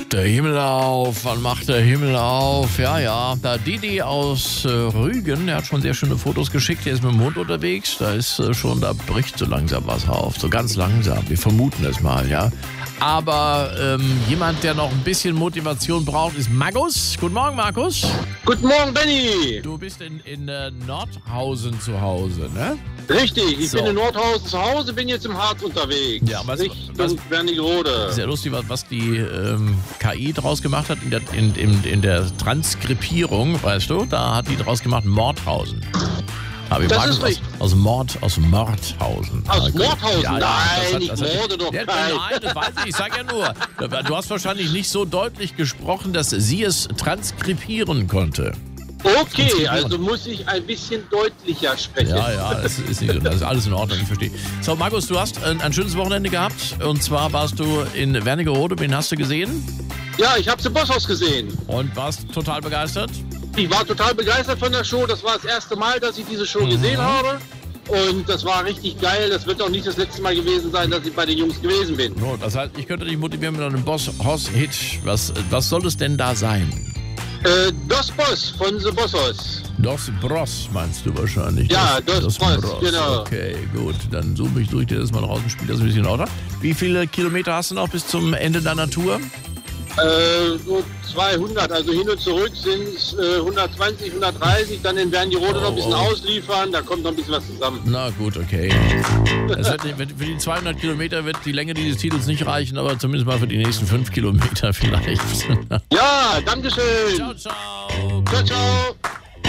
Der Himmel auf, wann macht der Himmel auf? Ja, da Didi aus Rügen, der hat schon sehr schöne Fotos geschickt, der ist mit dem Hund unterwegs, da bricht so langsam was auf, so ganz langsam, wir vermuten es mal, ja. Aber jemand, der noch ein bisschen Motivation braucht, ist Markus. Guten Morgen, Markus. Guten Morgen, Benny. Du bist in Nordhausen zu Hause, ne? Richtig, ich bin in Nordhausen zu Hause, bin jetzt im Harz unterwegs. Ja, Richtung Wernigerode. Sehr lustig, was die KI draus gemacht hat in der Transkripierung, weißt du? Da hat die draus gemacht Mordhausen. Aber das ist richtig. Aus Mordhausen. Aus Mordhausen? Ja, nein, ich morde doch keinen. Nein, das weiß ich sag ja nur. Du hast wahrscheinlich nicht so deutlich gesprochen, dass sie es transkribieren konnte. Okay, also muss ich ein bisschen deutlicher sprechen. Ja, das ist nicht so. Das ist alles in Ordnung, ich verstehe. So, Markus, du hast ein schönes Wochenende gehabt. Und zwar warst du in Wernigerode. Wen hast du gesehen? Ja, ich habe im Bosshaus gesehen. Und warst total begeistert? Ich war total begeistert von der Show. Das war das erste Mal, dass ich diese Show gesehen habe. Und das war richtig geil. Das wird auch nicht das letzte Mal gewesen sein, dass ich bei den Jungs gewesen bin. No, das heißt, ich könnte dich motivieren mit einem Boss-Hoss-Hit. Was soll es denn da sein? Dos Boss von The Bossos. Dos Bros meinst du wahrscheinlich? Ja, Dos Bros, genau. Okay, gut. Dann suche ich dir das mal raus und spiele das ein bisschen lauter. Wie viele Kilometer hast du noch bis zum Ende deiner Tour? So 200, also hin und zurück sind es 120, 130, dann in Wernigerode noch ein bisschen ausliefern, da kommt noch ein bisschen was zusammen. Na gut, okay. Für die 200 Kilometer wird die Länge dieses Titels nicht reichen, aber zumindest mal für die nächsten 5 Kilometer vielleicht. Ja, danke schön. Ciao, ciao. Ciao, ciao.